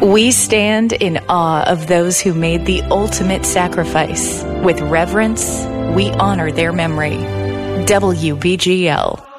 We stand in awe of those who made the ultimate sacrifice. With reverence, we honor their memory. WBGL.